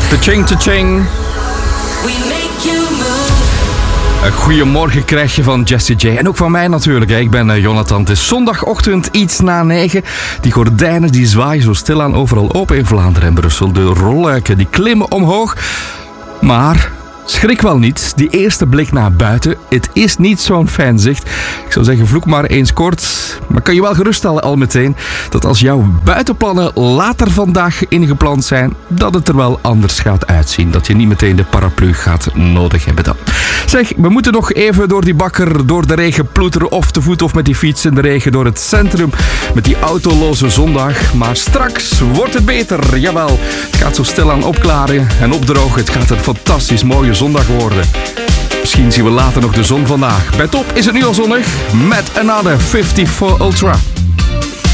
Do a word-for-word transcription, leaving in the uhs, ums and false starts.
Cha-ching, cha-ching. Een goeiemorgen krijg je van Jessie J. En ook van mij natuurlijk. Hè. Ik ben uh, Jonathan. Het is zondagochtend iets na negen. Die gordijnen die zwaaien zo stilaan overal open in Vlaanderen en Brussel. De rolluiken die klimmen omhoog. Maar schrik wel niet. Die eerste blik naar buiten. Het is niet zo'n fijn zicht. Ik zou zeggen, vloek maar eens kort. Maar kan je wel geruststellen al meteen dat als jouw buitenplannen later vandaag ingepland zijn, dat het er wel anders gaat uitzien. Dat je niet meteen de paraplu gaat nodig hebben dan. Zeg, we moeten nog even door die bakker, door de regen ploeteren of te voet of met die fiets in de regen door het centrum met die autoloze zondag. Maar straks wordt het beter. Jawel, het gaat zo stilaan opklaren en opdrogen. Het gaat een fantastisch mooie zondag worden. Misschien zien we later nog de zon vandaag. Bij Top is het nu al zonnig met Another vijfenvijftig Ultra.